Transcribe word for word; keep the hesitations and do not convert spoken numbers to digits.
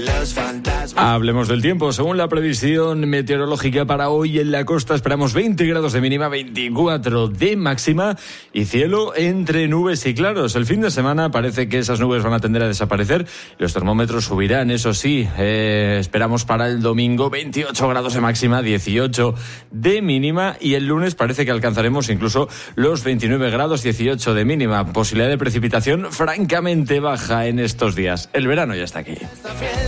Hablemos del tiempo. Según la previsión meteorológica para hoy en la costa esperamos veinte grados de mínima, veinticuatro de máxima y cielo entre nubes y claros. El fin de semana parece que esas nubes van a tender a desaparecer. Los termómetros subirán, eso sí. Eh, esperamos para el domingo veintiocho grados de máxima, dieciocho de mínima y el lunes parece que alcanzaremos incluso los veintinueve grados, dieciocho de mínima. Posibilidad de precipitación francamente baja en estos días. El verano ya está aquí.